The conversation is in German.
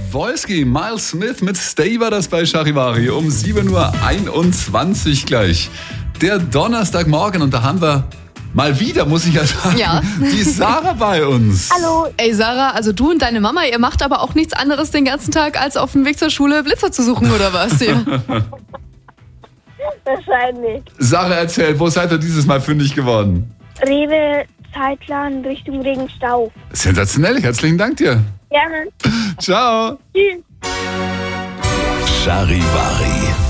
Wolski, Miles Smith mit Stay war das bei Charivari um 7:21 Uhr gleich. Der Donnerstagmorgen und da haben wir mal wieder, muss ich ja sagen, die Sarah bei uns. Hallo. Ey Sarah, also du und deine Mama, ihr macht aber auch nichts anderes den ganzen Tag, als auf dem Weg zur Schule Blitzer zu suchen, oder was? Ja. Wahrscheinlich. Sarah, erzähl, wo seid ihr dieses Mal fündig geworden? Rewe, Zeitplan, Richtung Regenstau. Sensationell, herzlichen Dank dir. Gerne. Ciao. Tschüss. Charivari.